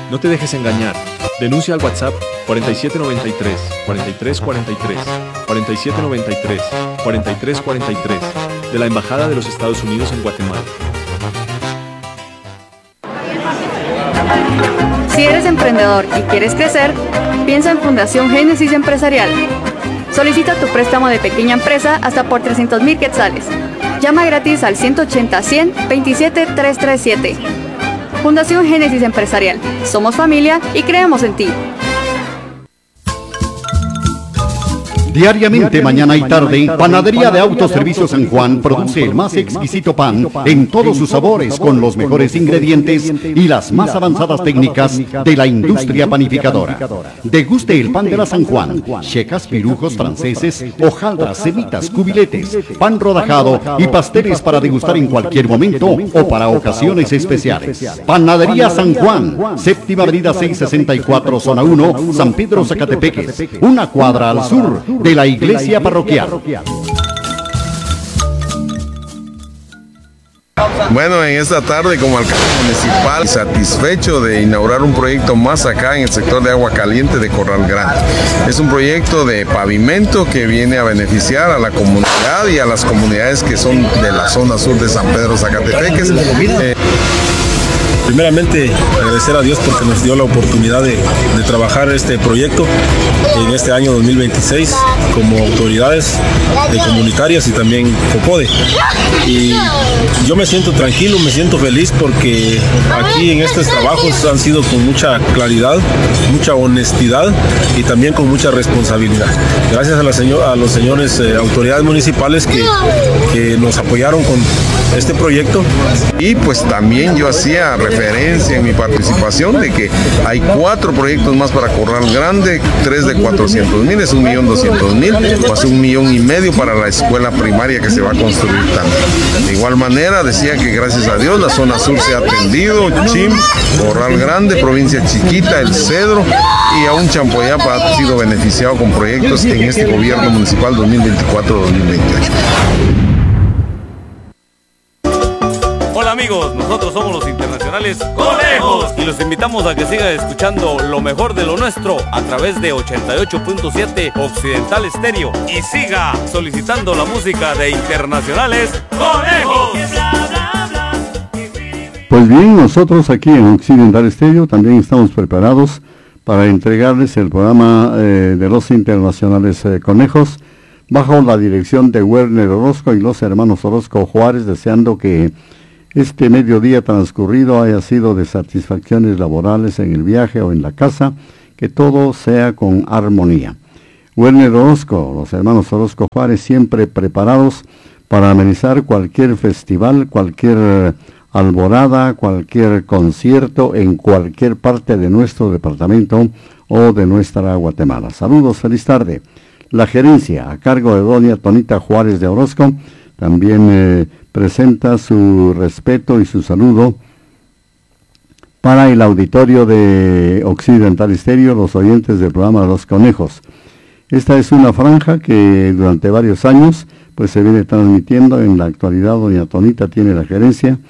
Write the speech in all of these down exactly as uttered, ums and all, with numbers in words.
No te dejes engañar. Denuncia al WhatsApp cuarenta y siete noventa y tres, cuarenta y tres cuarenta y tres, cuarenta y siete noventa y tres, cuarenta y tres cuarenta y tres de la Embajada de los Estados Unidos en Guatemala. Si eres emprendedor y quieres crecer, piensa en Fundación Génesis Empresarial. Solicita tu préstamo de pequeña empresa hasta por trescientos mil quetzales. Llama gratis al ciento ochenta, cien, veintisiete, trescientos treinta y siete. Fundación Génesis Empresarial. Somos familia y creemos en ti. Diariamente, mañana y tarde, Panadería de Autoservicio San Juan produce el más exquisito pan en todos sus sabores con los mejores ingredientes y las más avanzadas técnicas de la industria panificadora. Deguste el pan de la San Juan, checas, pirujos franceses, hojaldras, semitas, cubiletes, pan rodajado y pasteles para degustar en cualquier momento o para ocasiones especiales. Panadería San Juan, séptima avenida seiscientos sesenta y cuatro, zona uno, San Pedro, Zacatepeques, una cuadra al sur de la iglesia parroquial. Bueno, en esta tarde como alcalde municipal, satisfecho de inaugurar un proyecto más acá en el sector de agua caliente de Corral Grande. Es un proyecto de pavimento que viene a beneficiar a la comunidad y a las comunidades que son de la zona sur de San Pedro, Zacatepeques. Eh, Primeramente, agradecer a Dios porque nos dio la oportunidad de, de trabajar este proyecto en este año dos mil veintiséis como autoridades de comunitarias y también COPODE. Y yo me siento tranquilo, me siento feliz porque aquí en estos trabajos han sido con mucha claridad, mucha honestidad y también con mucha responsabilidad. Gracias a, la señor, a los señores eh, autoridades municipales que, que nos apoyaron con este proyecto. Y pues también yo hacía referencia en mi participación de que hay cuatro proyectos más para Corral Grande, tres de cuatrocientos mil, es un millón doscientos mil, más un millón y medio para la escuela primaria que se va a construir también. De igual manera decía que gracias a Dios la zona sur se ha atendido, Chim, Corral Grande, provincia chiquita, El Cedro y aún Champoyapa ha sido beneficiado con proyectos en este gobierno municipal dos mil veinticuatro dos mil veintiocho. Hola amigos, nosotros somos los internacionales Conejos y los invitamos a que sigan escuchando lo mejor de lo nuestro a través de ochenta y ocho punto siete Occidental Estéreo y siga solicitando la música de internacionales Conejos. Pues bien, nosotros aquí en Occidental Estéreo también estamos preparados para entregarles el programa eh, de los internacionales eh, Conejos bajo la dirección de Werner Orozco y los hermanos Orozco Juárez, deseando que este mediodía transcurrido haya sido de satisfacciones laborales en el viaje o en la casa, que todo sea con armonía. Werner Orozco, los hermanos Orozco Juárez, siempre preparados para amenizar cualquier festival, cualquier alborada, cualquier concierto en cualquier parte de nuestro departamento o de nuestra Guatemala. Saludos, feliz tarde. La gerencia, a cargo de doña Tonita Juárez de Orozco, también eh, presenta su respeto y su saludo para el auditorio de Occidental Estéreo, los oyentes del programa de Los Conejos. Esta es una franja que durante varios años pues se viene transmitiendo. En la actualidad doña Tonita tiene la gerencia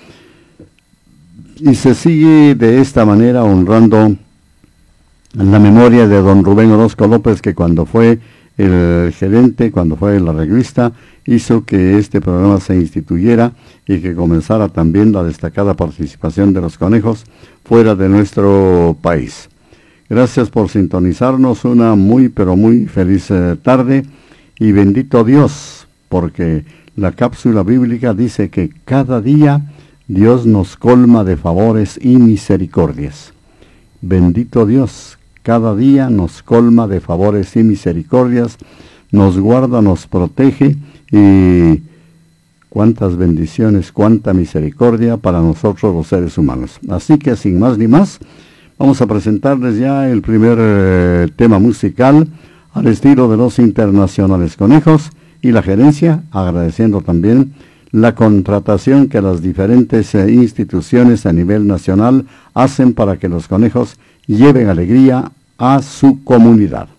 y se sigue de esta manera honrando la memoria de don Rubén Orozco López, que cuando fue el gerente, cuando fue el arreglista, hizo que este programa se instituyera y que comenzara también la destacada participación de los conejos fuera de nuestro país. Gracias por sintonizarnos, una muy pero muy feliz eh, tarde y bendito Dios, porque la cápsula bíblica dice que cada día Dios nos colma de favores y misericordias. Bendito Dios, cada día nos colma de favores y misericordias, nos guarda, nos protege y cuántas bendiciones, cuánta misericordia para nosotros los seres humanos. Así que sin más ni más, vamos a presentarles ya el primer eh, tema musical al estilo de los internacionales Conejos y la gerencia, agradeciendo también la contratación que las diferentes eh, instituciones a nivel nacional hacen para que los conejos lleven alegría a su comunidad.